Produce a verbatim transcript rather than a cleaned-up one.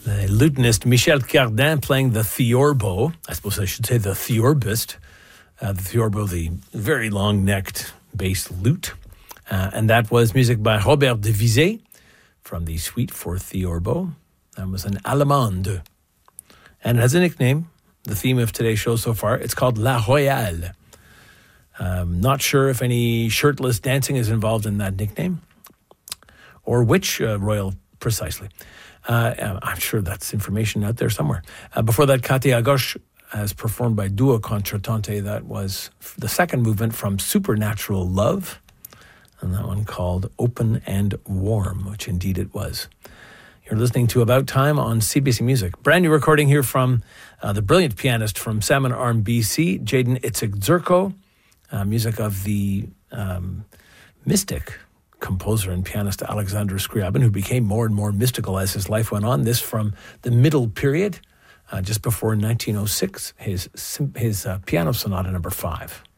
The lutenist Michel Cardin playing the theorbo. I suppose I should say the theorbist. Uh, the theorbo, the very long-necked bass lute. Uh, and that was music by Robert de Vizet from the Suite for Theorbo. That was an allemande. And it has a nickname, the theme of today's show so far. It's called La Royale. Um, not sure if any shirtless dancing is involved in that nickname, or which uh, royal precisely. Uh, I'm sure that's information out there somewhere. Uh, before that, Katia à Gauche, as performed by Duo Concertante. That was the second movement from Supernatural Love, and that one called Open and Warm, which indeed it was. You're listening to About Time on C B C Music. Brand new recording here from uh, the brilliant pianist from Salmon Arm, B C, Jaden Itzigdzurko, uh, music of the um, mystic composer and pianist Alexander Scriabin, who became more and more mystical as his life went on. This from the middle period, uh, just before nineteen oh six, his, his uh, piano sonata number five.